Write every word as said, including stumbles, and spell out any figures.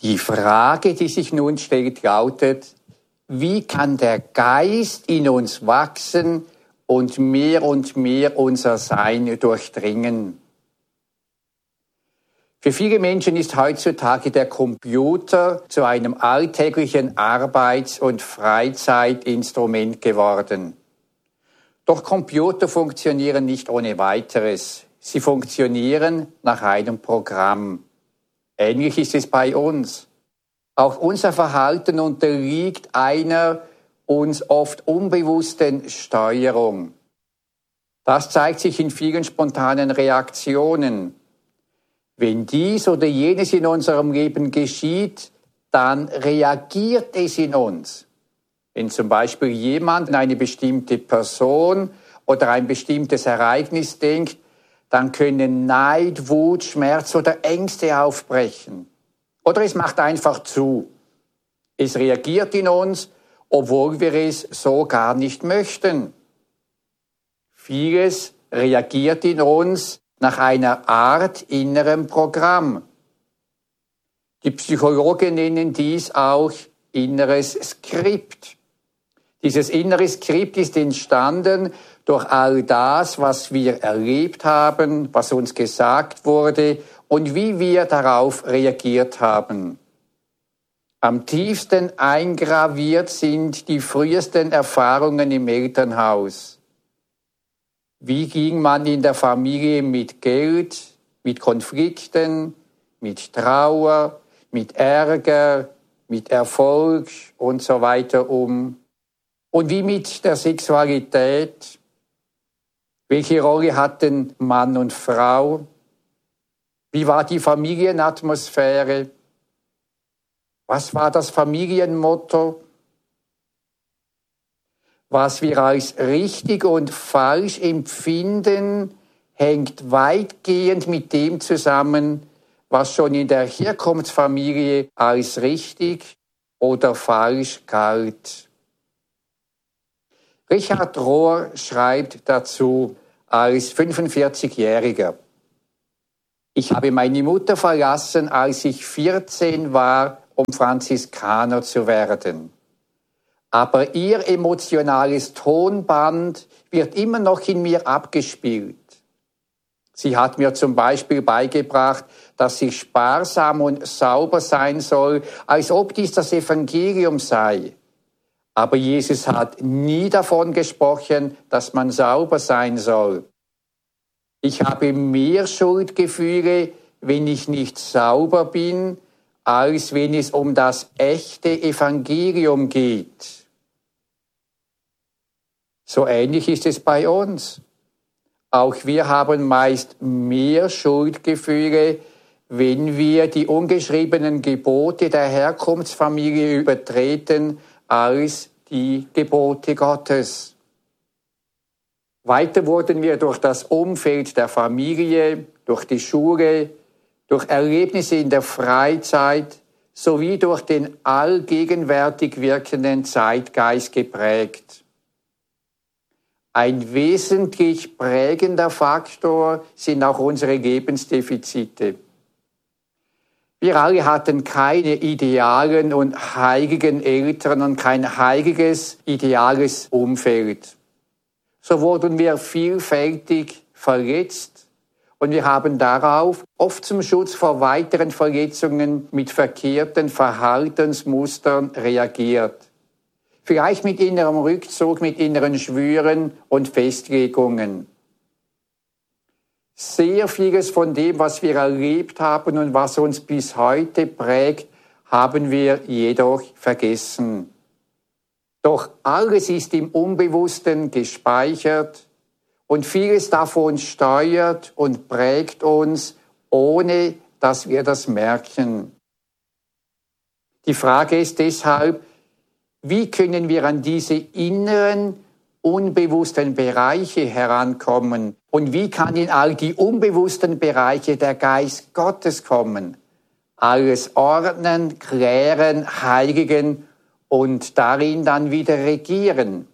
Die Frage, die sich nun stellt, lautet: Wie kann der Geist in uns wachsen und mehr und mehr unser Sein durchdringen? Für viele Menschen ist heutzutage der Computer zu einem alltäglichen Arbeits- und Freizeitinstrument geworden. Doch Computer funktionieren nicht ohne weiteres. Sie funktionieren nach einem Programm. Ähnlich ist es bei uns. Auch unser Verhalten unterliegt einer uns oft unbewussten Steuerung. Das zeigt sich in vielen spontanen Reaktionen. Wenn dies oder jenes in unserem Leben geschieht, dann reagiert es in uns. Wenn zum Beispiel jemand an eine bestimmte Person oder ein bestimmtes Ereignis denkt, dann können Neid, Wut, Schmerz oder Ängste aufbrechen. Oder es macht einfach zu. Es reagiert in uns, obwohl wir es so gar nicht möchten. Vieles reagiert in uns nach einer Art innerem Programm. Die Psychologen nennen dies auch inneres Skript. Dieses innere Skript ist entstanden durch all das, was wir erlebt haben, was uns gesagt wurde und wie wir darauf reagiert haben. Am tiefsten eingraviert sind die frühesten Erfahrungen im Elternhaus. Wie ging man in der Familie mit Geld, mit Konflikten, mit Trauer, mit Ärger, mit Erfolg und so weiter um? Und wie mit der Sexualität? Welche Rolle hatten Mann und Frau? Wie war die Familienatmosphäre? Was war das Familienmotto? Was wir als richtig und falsch empfinden, hängt weitgehend mit dem zusammen, was schon in der Herkunftsfamilie als richtig oder falsch galt. Richard Rohr schreibt dazu als fünfundvierzigjähriger: Ich habe meine Mutter verlassen, als ich vierzehn war, um Franziskaner zu werden. Aber ihr emotionales Tonband wird immer noch in mir abgespielt. Sie hat mir zum Beispiel beigebracht, dass ich sparsam und sauber sein soll, als ob dies das Evangelium sei. Aber Jesus hat nie davon gesprochen, dass man sauber sein soll. Ich habe mehr Schuldgefühle, wenn ich nicht sauber bin, als wenn es um das echte Evangelium geht. So ähnlich ist es bei uns. Auch wir haben meist mehr Schuldgefühle, wenn wir die ungeschriebenen Gebote der Herkunftsfamilie übertreten, als die Gebote Gottes. Weiter wurden wir durch das Umfeld der Familie, durch die Schule, durch Erlebnisse in der Freizeit sowie durch den allgegenwärtig wirkenden Zeitgeist geprägt. Ein wesentlich prägender Faktor sind auch unsere Lebensdefizite. Wir alle hatten keine idealen und heiligen Eltern und kein heiliges, ideales Umfeld. So wurden wir vielfältig verletzt und wir haben darauf oft zum Schutz vor weiteren Verletzungen mit verkehrten Verhaltensmustern reagiert. Vielleicht mit innerem Rückzug, mit inneren Schwüren und Festlegungen. Sehr vieles von dem, was wir erlebt haben und was uns bis heute prägt, haben wir jedoch vergessen. Doch alles ist im Unbewussten gespeichert und vieles davon steuert und prägt uns, ohne dass wir das merken. Die Frage ist deshalb: Wie können wir an diese inneren, unbewussten Bereiche herankommen? Und wie kann in all die unbewussten Bereiche der Geist Gottes kommen? Alles ordnen, klären, heiligen und darin dann wieder regieren.